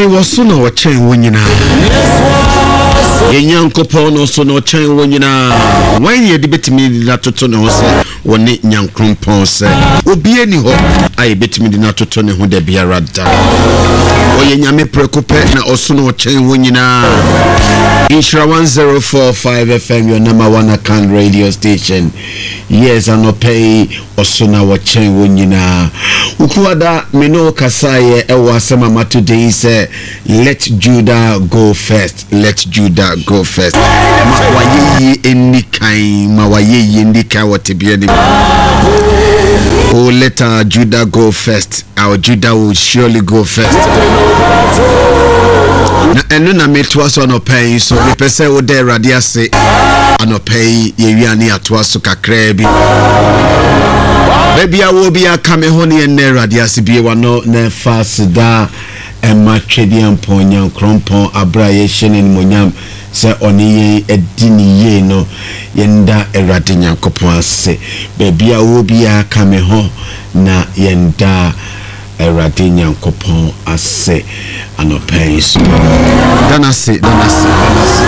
was soon or chain when you know. Yankopo no so no chain when you know. When you debate me that to turn on one young crumpon say, Obieni ho, I bet me not to turn who de be a radda. Or Yami Precope, or soon or chain when you know. Ishra 1045 FM, your number one account radio station. Yes, I no pay or soon our chain when you know. Ukuada Mino Kasaye, Ewasama today say, let Judah go first. Let Judah go first. Mawaye Indikai, Mawaye Indika, what to be any. Oh, let Judah go first. Our Judah will surely go first. And then I made to us on a pay, so the person would there radia say, on a pay, Yviani at Wasuka Krebi. Maybe I will be a Kamehoni and Neradia Sibiwa no fast da and my tradian ponyam crumpon abrayation in Munyam say oni edini ye no yenda eradinya kopon se. Baby I will be a Kameho na yenda eradinya kopon ase anopay so. Danasi.